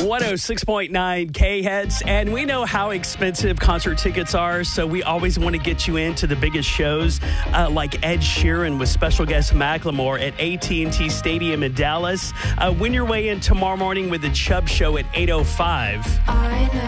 106.9 K-Hits, and we know how expensive concert tickets are, so we always want to get you into the biggest shows like Ed Sheeran with special guest Macklemore at AT&T Stadium in Dallas. Win your way in tomorrow morning with the Chubb Show at 8:05.